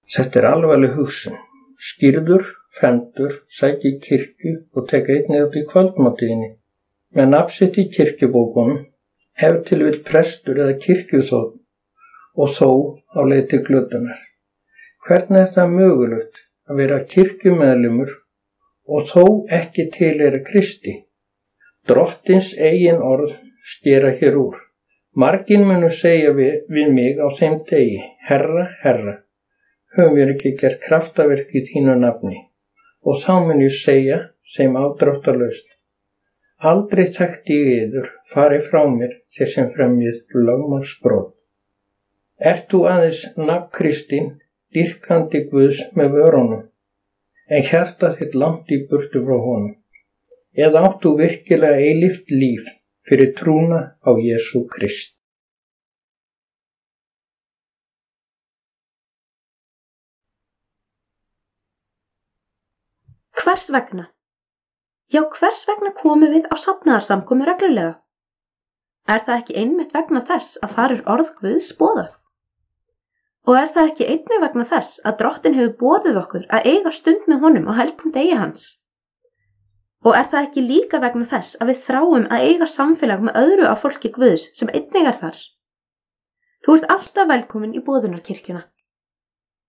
Þetta alvarleg hugsun. Skírður, fremdur, sæki kirkju og tek einnig átt í kvöldmáltíðinni. Með nafn sitt í kirkjubókunum, ef til vill prestur eða kirkjuþónn og þó á leið til glötunar. Hvernig það mögulegt að vera kirkjumeðlimur og þó ekki tilheyra Kristi? Drottins eigin orð skera hér úr. Margir munu segja við mig á þeim degi, Herra, Herra, höfum við ekki gert kraftaverk í þínu nafni? Og þá mun ég segja þeim afdráttarlaust, aldrei þekkti ég yður, farið frá mér þér sem fremjið lögmálsbrot. Ert þú aðeins nafnkristinn, dýrkandi Guðs með vörunum, en hjarta þitt langt í burtu frá honum? Eða áttu virkilega eilíft líf fyrir trúna á Jesú Krist? Hvers vegna? Já, hvers vegna komum við á safnaðarsamkomu reglulega? Er það ekki einmitt vegna þess að þar orð Guðs boðað? Og er það ekki einnig vegna þess að Drottinn hefur boðið okkur að eiga stund með honum á helgum degi hans? Og er það ekki líka vegna þess að við þráum að eiga samfélag með öðru af fólki Guðs sem einnig þar? Þú ert alltaf velkomin í boðunarkirkjuna.